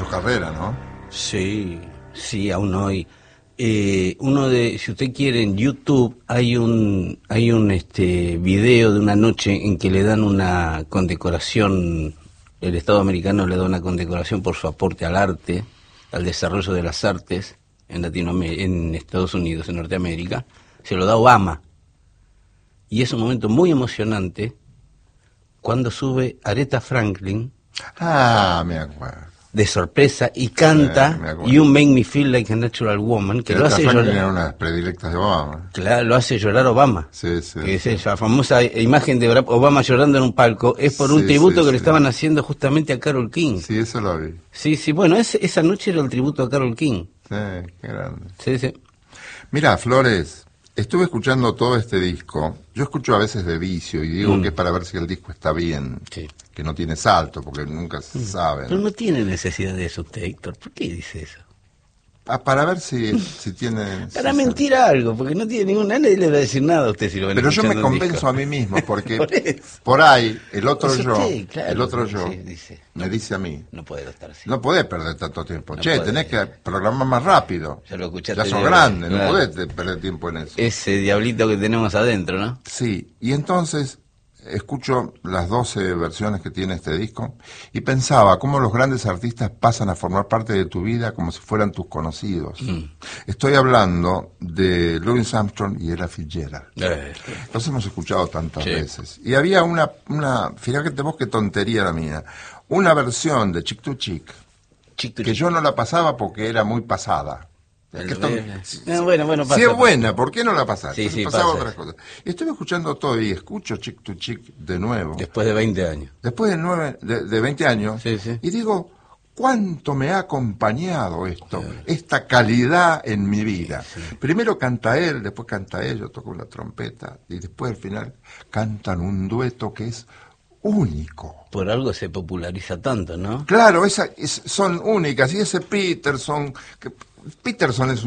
su carrera, ¿no? Sí, sí, aún hoy. Si usted quiere, en YouTube hay un video de una noche en que le dan una condecoración, el Estado americano le da una condecoración por su aporte al arte, al desarrollo de las artes en Estados Unidos, en Norteamérica. Se lo da Obama. Y es un momento muy emocionante cuando sube Aretha Franklin. Ah, me acuerdo. De sorpresa, y canta You Make Me Feel Like a Natural Woman, que lo hace llorar. Era una de las predilectas de Obama. Claro, lo hace llorar Obama. Sí, sí. Que es esa famosa imagen de Obama llorando en un palco, es por un tributo que le estaban haciendo justamente a Carole King. Sí, eso lo vi. Sí, sí, bueno, esa noche era el tributo a Carole King. Sí, qué grande. Sí, sí. Mira, Flores, estuve escuchando todo este disco. Yo escucho a veces de vicio y digo que es para ver si el disco está bien. Sí. Que no tiene salto, porque nunca se sabe. Pero no tiene necesidad de eso usted, Héctor. ¿Por qué dice eso? Para ver si tiene... Para mentir algo, porque no tiene ninguna... Nadie le va a decir nada a usted si lo ven. Pero yo me convenzo a mí mismo, porque por ahí el otro yo me dice a mí, no puede estar así. No podés perder tanto tiempo. No Che, podés. Tenés que programar más rápido. Ya lo escuchaste. Ya sos grande, claro. No podés perder tiempo en eso. Ese diablito que tenemos adentro, ¿no? Sí, y entonces escucho las 12 versiones que tiene este disco y pensaba cómo los grandes artistas pasan a formar parte de tu vida como si fueran tus conocidos. Estoy hablando de Louis Armstrong y Ella Fitzgerald. Los hemos escuchado tantas veces. Y había una, fíjate vos qué tontería la mía, una versión de Chick to Chick, que yo no la pasaba porque era muy pasada. Bueno, pasa, si es buena, ¿por qué no la pasás? Sí, pasaba otras cosas. Y estuve escuchando todo y escucho Chick to Chick de nuevo. Después de 20 años. Después de 20 años. Sí. Y digo, ¿cuánto me ha acompañado esto? Esta calidad en mi vida. Sí. Primero canta él, después canta ella, yo toco la trompeta. Y después al final cantan un dueto que es único. Por algo se populariza tanto, ¿no? Claro, son únicas. Y ese Peterson es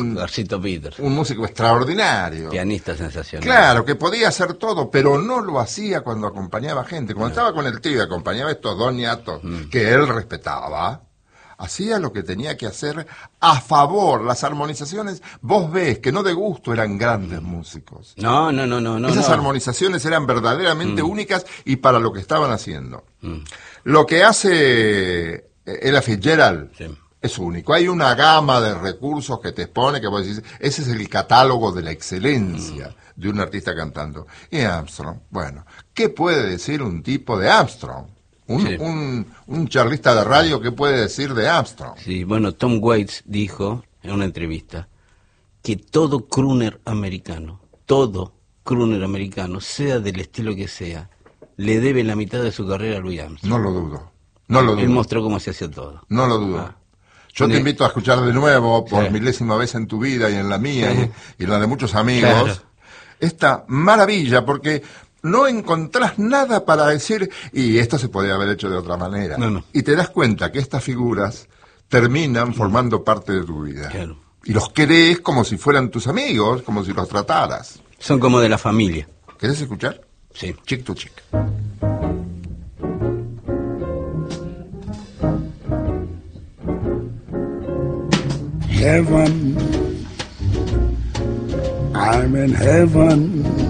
un músico extraordinario. Pianista sensacional. Claro, que podía hacer todo, pero no lo hacía cuando acompañaba gente. Cuando estaba con el tío y acompañaba estos dos niatos que él respetaba, hacía lo que tenía que hacer a favor. Las armonizaciones, vos ves que no de gusto eran grandes músicos. No. Esas armonizaciones eran verdaderamente únicas y para lo que estaban haciendo. Lo que hace Ella Fitzgerald es único. Hay una gama de recursos que te expone, que vos decís, ese es el catálogo de la excelencia de un artista cantando. Y Armstrong, bueno, ¿qué puede decir un tipo de Armstrong? Un charlista de radio, ¿qué puede decir de Armstrong? Sí, bueno, Tom Waits dijo en una entrevista que todo crooner americano, sea del estilo que sea, le debe la mitad de su carrera a Louis Armstrong. No lo dudo. Él mostró cómo se hacía todo. No lo dudo. Yo te invito a escuchar de nuevo, por milésima vez en tu vida y en la mía y en la de muchos amigos, esta maravilla, porque no encontrás nada para decir, y esto se podía haber hecho de otra manera. No. Y te das cuenta que estas figuras terminan formando parte de tu vida. Claro. Y los querés como si fueran tus amigos, como si los trataras. Son como de la familia. ¿Querés escuchar? Sí. Chick to Chick. Heaven, I'm in heaven.